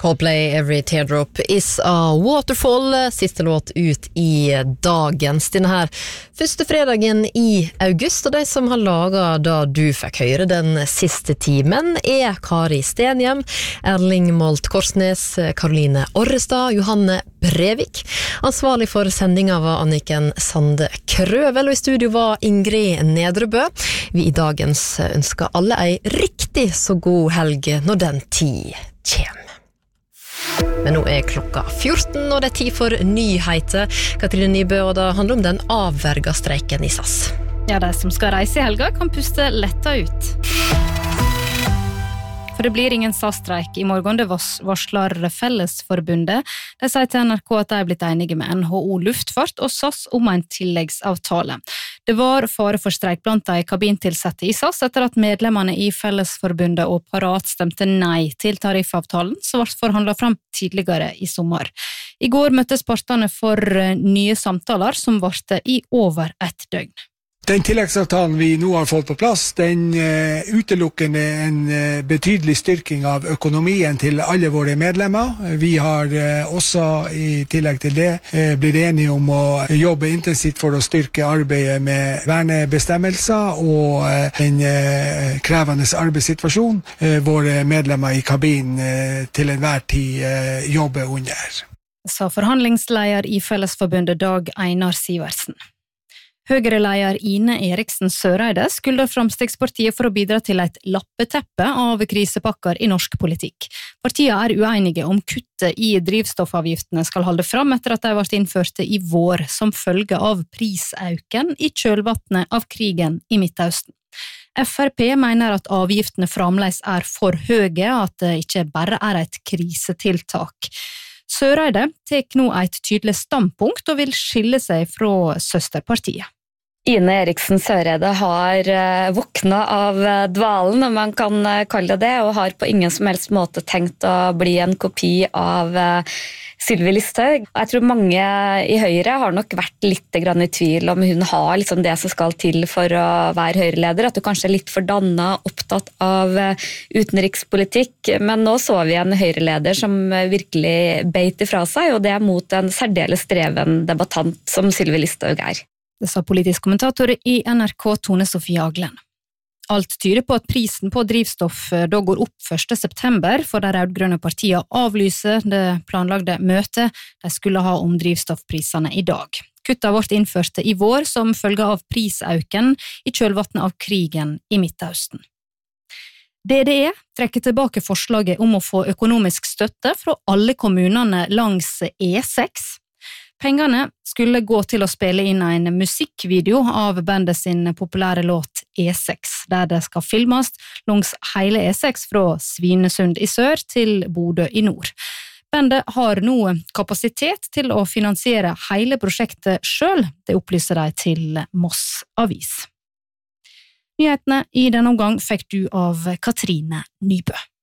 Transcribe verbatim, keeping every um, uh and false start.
Coldplay, Every Teardrop is a Waterfall, siste låt ut i dagens, denne her første fredagen i august, og de som har laget da du fikk høre den siste timen er Kari Stenhjem, Erling Molt Korsnes, Karoline Orrestad, Johanne Brevik. Ansvarlig for sendingen var Anniken Sande Krøvel, og i studio var Ingrid Nedrebø. Vi i dagens ønsker alle ei riktig så god helg når den tid kommer. Men nå er klokka fjorten, og det er tid for nyheter. Katrine Nybø, og det handler om den avverga streiken i S A S. Ja, de som skal reise i helga kan puste letta ut. For det blir ingen S A S-streik i morgen, det varsler Fellesforbundet. De sier til N R K at de er blitt enige med N H O Luftfart og S A S om en tilleggsavtale. Det var fare for streik blant de kabintilsette i S A S etter at medlemmene i Fellesforbundet og Parat stemte nei til tariffavtalen som ble forhandlet frem tidligere i sommer. I går møttes partene for nye samtaler som varte i over ett døgn. Den tilleggsavtalen vi nå har fått på plass, den uh, utelukker en uh, betydelig styrking av økonomien til alle våre medlemmer. Vi har uh, også i tillegg til det uh, blitt enige om å jobbe intensivt for å styrke arbeidet med vernebestemmelser og uh, den uh, krevende arbeidssituasjonen uh, våre medlemmer i kabinen uh, til enhver tid uh, jobber under. Sa forhandlingsleder i Fellesforbundet Dag Einar Sivertsen. Høyre-leder Ine Eriksen Søreide skulder Fremskrittspartiet for å bidra til et lappeteppe av krisepakker i norsk politikk. Partiene er uenige om kuttet i drivstoffavgiftene skal holde fram etter at de ble innført i vår som følge av prisauken i kjølvannet av krigen i Midtøsten. F R P mener at avgiftene fremdeles er for høye, at det ikke bare er et krisetiltak. Søreide tek nå et tydelig standpunkt og vil skille seg fra søsterpartiet. Ine Eriksen Søreide har våkna av dvalen, om man kan kalle det det, og har på ingen som helst måte tenkt å bli en kopi av Sylvi Listhaug. Jeg tror mange i Høyre har nok vært litt grann i tvil om hun har liksom det som skal til for å være Høyre-leder, at du kanskje er litt for dannet, opptatt av utenrikspolitikk, men nå så vi en Høyre-leder som virkelig beit ifra seg, og det er mot en særdeles dreven debattant som Sylvi Listhaug er. Det sa politisk kommentator i N R K Tone Sofie Aglen. Alt tyder på at prisen på drivstoff da går opp første september, for de rødgrønne partiene avlyser det planlagte møtet de skulle ha om drivstoffprisene i dag. Kutta ble innført i vår som følge av prisauken i kjølvannet av krigen i Midtøsten. D D E trekker tilbake forslaget om å få økonomisk støtte fra alle kommunene langs E seks. Pengene skulle gå til å spille inn en musikkvideo av bandet sin populære låt E seks, der det skal filmes langs hele E seks fra Svinesund i sør til Bodø i nord. Bandet har nå kapasitet til å finansiere hele prosjektet selv, det opplyser de til Moss Avis. Nyhetene i denne omgang fikk du av Katrine Nybø.